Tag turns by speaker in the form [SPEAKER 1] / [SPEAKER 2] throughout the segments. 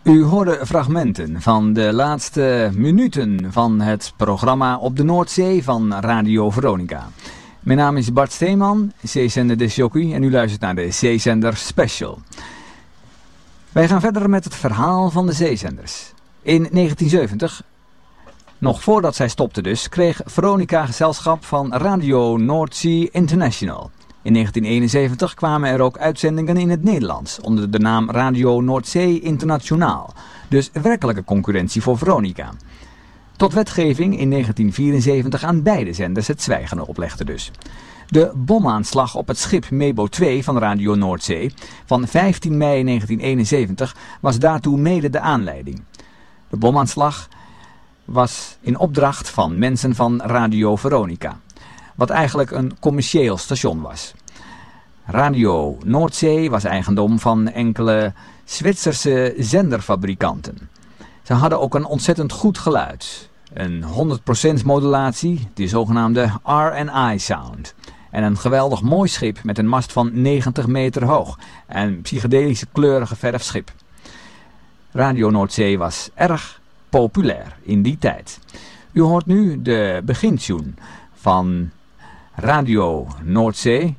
[SPEAKER 1] U hoorde fragmenten van de laatste minuten van het programma Op de Noordzee van Radio Veronica. Mijn naam is Bart Steeman, zeezender de Jockey en u luistert naar de Zeezender Special. Wij gaan verder met het verhaal van de zeezenders. In 1970, nog voordat zij stopte dus, kreeg Veronica gezelschap van Radio Noordzee International. In 1971 kwamen er ook uitzendingen in het Nederlands onder de naam Radio Noordzee Internationaal. Dus werkelijke concurrentie voor Veronica. Tot wetgeving in 1974 aan beide zenders het zwijgen oplegde dus. De bomaanslag op het schip Mebo 2 van Radio Noordzee van 15 mei 1971 was daartoe mede de aanleiding. De bomaanslag was in opdracht van mensen van Radio Veronica, wat eigenlijk een commercieel station was. Radio Noordzee was eigendom van enkele Zwitserse zenderfabrikanten. Ze hadden ook een ontzettend goed geluid. Een 100% modulatie, de zogenaamde R&I sound. En een geweldig mooi schip met een mast van 90 meter hoog. En een psychedelische kleurige verfschip. Radio Noordzee was erg populair in die tijd. U hoort nu de begintune van Radio Noordzee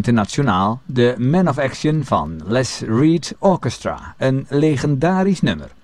[SPEAKER 1] Internationaal, de Man of Action van Les Reed Orchestra. Een legendarisch nummer.